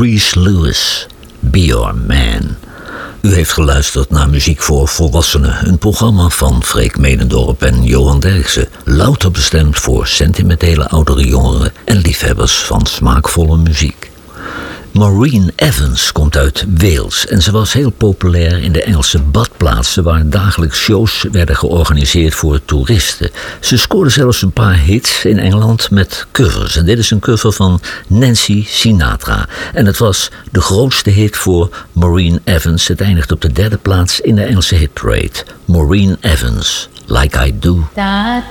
Reese Lewis, Be Your Man. U heeft geluisterd naar Muziek voor Volwassenen, een programma van Freek Medendorp en Johan Derksen, louter bestemd voor sentimentele oudere jongeren en liefhebbers van smaakvolle muziek. Maureen Evans komt uit Wales en ze was heel populair in de Engelse badplaatsen waar dagelijks shows werden georganiseerd voor toeristen. Ze scoorde zelfs een paar hits in Engeland met covers. En dit is een cover van Nancy Sinatra. En het was de grootste hit voor Maureen Evans. Het eindigt op de 3e plaats in de Engelse hitparade. Maureen Evans, Like I Do. Da